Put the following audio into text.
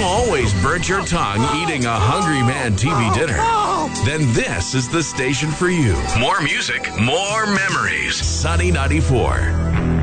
always burnt your tongue eating a Hungry Man TV dinner, then this is the station for you. More music, more memories. Sunny 94.